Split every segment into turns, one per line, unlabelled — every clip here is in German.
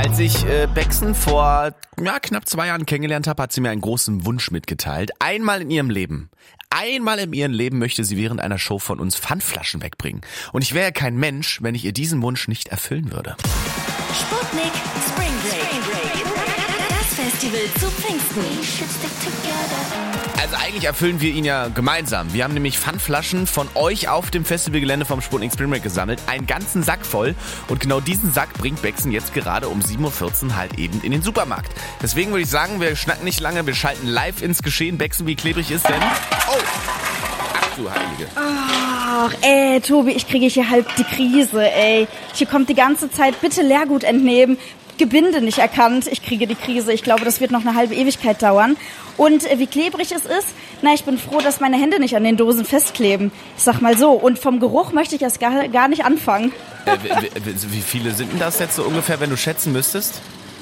Als ich Bexen vor knapp 2 Jahren kennengelernt habe, hat sie mir einen großen Wunsch mitgeteilt. Einmal in ihrem Leben möchte sie während einer Show von uns Pfandflaschen wegbringen. Und ich wäre ja kein Mensch, wenn ich ihr diesen Wunsch nicht erfüllen würde.
Sputnik Spring Break. Das Festival zu Pfingsten.
Also eigentlich erfüllen wir ihn ja gemeinsam. Wir haben nämlich Pfandflaschen von euch auf dem Festivalgelände vom Sputnik Spring Break gesammelt. Einen ganzen Sack voll. Und genau diesen Sack bringt Bexen jetzt gerade um 7.14 Uhr halt eben in den Supermarkt. Deswegen würde ich sagen, wir schnacken nicht lange, wir schalten live ins Geschehen. Bexen, wie klebrig ist denn? Oh! Ach du Heilige.
Ach, Tobi, ich kriege hier halb die Krise, ey. Hier kommt die ganze Zeit, bitte Leergut entnehmen. Gebinde nicht erkannt, ich kriege die Krise. Ich glaube, das wird noch eine halbe Ewigkeit dauern. Und wie klebrig es ist, ich bin froh, dass meine Hände nicht an den Dosen festkleben. Ich sag mal so, und vom Geruch möchte ich erst gar nicht anfangen.
Wie viele sind denn das jetzt so ungefähr, wenn du schätzen müsstest?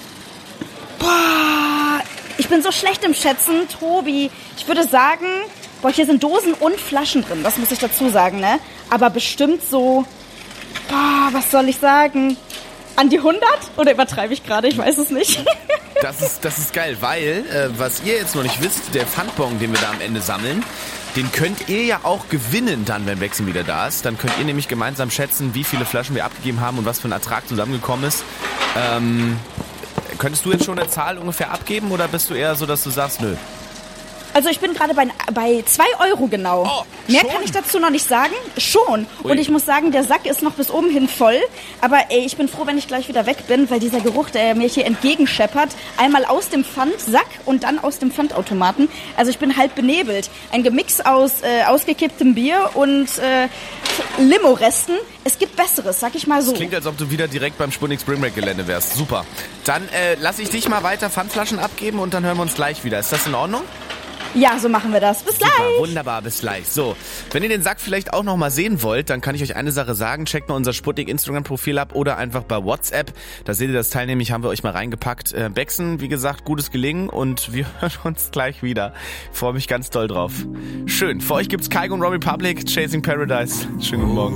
Boah, ich bin so schlecht im Schätzen, Tobi. Ich würde sagen, hier sind Dosen und Flaschen drin, das muss ich dazu sagen, ne? Aber bestimmt so, was soll ich sagen? An die 100? Oder übertreibe ich gerade? Ich weiß es nicht.
Das ist geil, weil, was ihr jetzt noch nicht wisst, der Pfandbon, den wir da am Ende sammeln, den könnt ihr ja auch gewinnen dann, wenn Bexen wieder da ist. Dann könnt ihr nämlich gemeinsam schätzen, wie viele Flaschen wir abgegeben haben und was für ein Ertrag zusammengekommen ist. Könntest du jetzt schon eine Zahl ungefähr abgeben oder bist du eher so, dass du sagst, nö?
Also ich bin gerade bei 2 Euro genau.
Oh,
mehr
schon?
kann ich dazu noch nicht sagen. Schon.
Ui.
Und ich muss sagen, der Sack ist noch bis oben hin voll. Aber ich bin froh, wenn ich gleich wieder weg bin, weil dieser Geruch, der mir hier entgegenscheppert, einmal aus dem Pfandsack und dann aus dem Pfandautomaten. Also ich bin halb benebelt. Ein Gemix aus ausgekipptem Bier und Limo-Resten. Es gibt Besseres, sag ich mal so.
Das klingt, als ob du wieder direkt beim Sputnik Spring Break Gelände wärst. Super. Dann lass ich dich mal weiter Pfandflaschen abgeben und dann hören wir uns gleich wieder. Ist das in Ordnung?
Ja, so machen wir das. Bis gleich.
Super, wunderbar, bis gleich. So, wenn ihr den Sack vielleicht auch noch mal sehen wollt, dann kann ich euch eine Sache sagen. Checkt mal unser Sputnik Instagram-Profil ab oder einfach bei WhatsApp. Da seht ihr das Teil nämlich, haben wir euch mal reingepackt. Bexen, wie gesagt, gutes Gelingen und wir hören uns gleich wieder. Freue mich ganz doll drauf. Schön. Für euch gibt's Kygo und Robbie Public, Chasing Paradise. Schönen guten Morgen.